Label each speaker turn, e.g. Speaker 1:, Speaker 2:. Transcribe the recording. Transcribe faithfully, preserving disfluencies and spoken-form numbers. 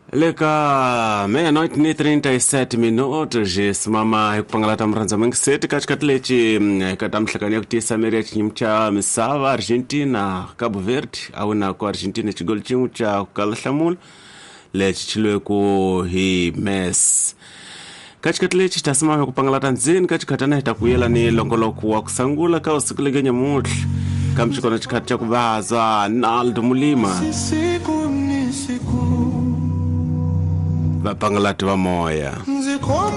Speaker 1: Leka meia-noite e trinta e sete minutos simama hikupangalata mranza mengi seti katikati lechi katamhlakania kuti Samaria chinyumu cha misava Argentina Cabo Verde auna kwa Argentina chigoli chimu cha kukalahlamula lechi chilwe ku hi mes katikati lechi tasimama hikupangalata nzini katikatana hitakuyela ni longoloku wa kusangula kao sikulegenya mutli kamchikona chikati cha kubaza Naldo Mulima Bapangalati wa moya